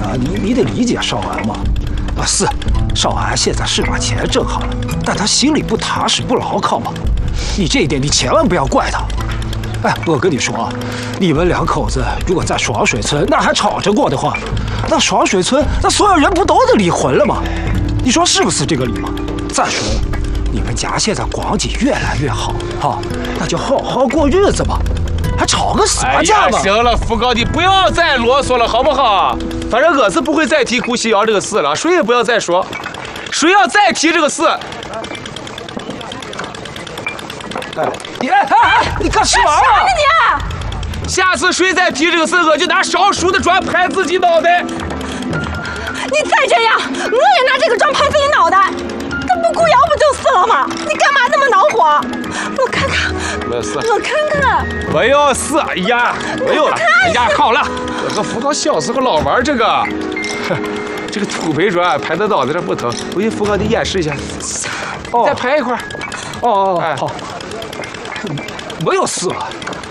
你得理解少安嘛。是，少安现在是把钱挣好了，但他心里不踏实不牢靠嘛。你这一点你千万不要怪他。我跟你说啊，你们两口子如果在双水村那还吵着过的话，那双水村那所有人不都得离婚了吗？你说是不是这个理嘛？再说了，你们家现在光景越来越好哈，那就好好过日子嘛，还吵个什么架嘛？ 行了，福高，你不要再啰嗦了，好不好？反正我是不会再提顾西瑶这个事了，谁也不要再说，谁要再提这个事。 你干什么啊？ 你！下次谁再提这个事，我就拿烧熟的砖拍自己脑袋。 你再这样，我也拿这个砖拍自己脑袋。这不顾瑶不就是了吗？你干嘛那么恼火？我看看， 没事， 我看看， 没有事。哎呀，没有了。哎呀，好了，我和福高小时候老玩这个，这个土培砖拍到脑袋上不疼。我给福高你演示一下，再拍一块。 好，没有事了。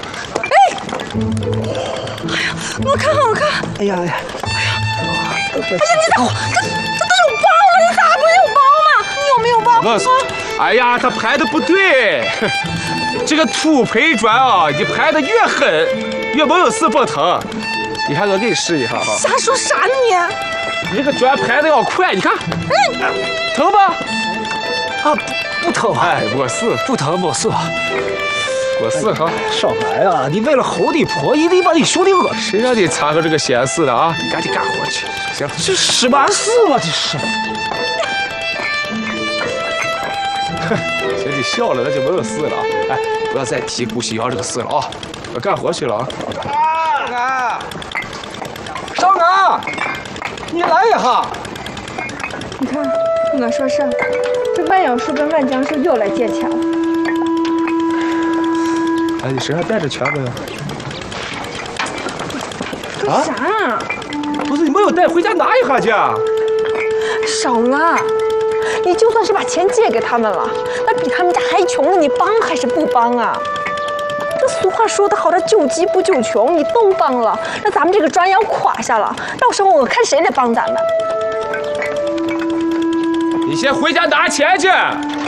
我看。 哎呀， 你这都有包了，你咋不有包嘛？你有没有包？ 哎呀，他拍的不对。这个土培砖啊，你拍的越狠，越没有事不疼。你看，我给你试一下哈。 瞎说啥呢你？ 你这个砖拍的要快，你看，疼吧？ 不疼啊！ 没事， 不疼，没事。 没事哈。 少来啊！你为了猴你婆，一定把你兄弟恶心。 谁让你掺和这个闲事的啊？你赶紧干活去。行， 这什么事嘛？这是。 行，你笑了，那就没有事了啊！不要再提顾西瑶这个事了啊！我干活去了啊！ 少安，你来一下。 你看，我说是，这万阳叔跟万江叔又来借钱了。 你身上带着钱没有？ 干啥？ 不是你没有带回家拿一下去啊？ 少啊！你就算是把钱借给他们了，那比他们家还穷了，你帮还是不帮啊？这俗话说得好，这救急不救穷，你都帮了，那咱们这个砖要垮下了，到时候我看谁来帮咱们。 你先回家拿钱去。